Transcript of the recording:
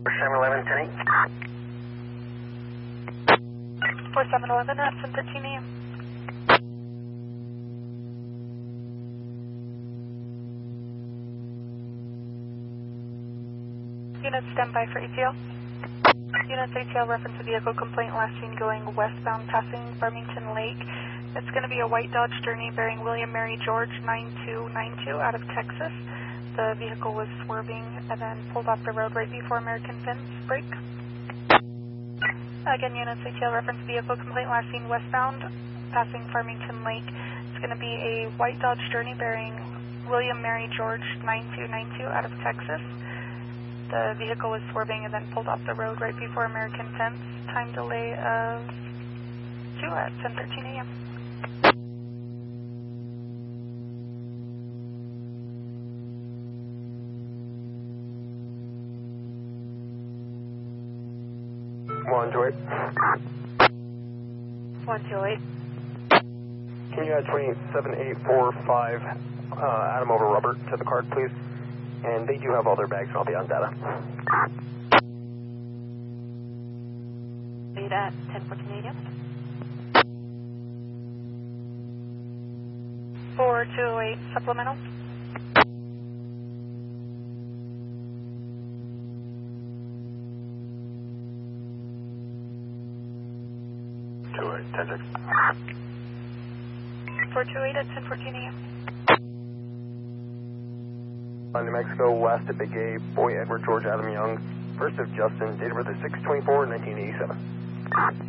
4711, 4711 at 10:13 a.m. Units stand by for ATL. Units ATL reference a vehicle complaint last seen going westbound passing Farmington Lake. It's going to be a white Dodge Journey bearing William Mary George 9292 out of Texas. The vehicle was swerving and then pulled off the road right before American Fence break. Again, units ATL reference vehicle complaint last seen westbound passing Farmington Lake. It's going to be a white Dodge Journey bearing William Mary George 9292 out of Texas. The vehicle was swerving and then pulled off the road right before American Fence. Time delay of 2 at 10:13 a.m. One, two, eight. 128. Can you add 27845 Adam over Robert to the card, please? And they do have all their bags, and I'll be on data. 8 at 10:14 a.m. 4208 supplemental. Two, eight, 10-6. 428 at 10:14 a.m. New Mexico, west of Big A, Boy Edward George Adam Young, first of Justin, date of birth is 6/24/1987.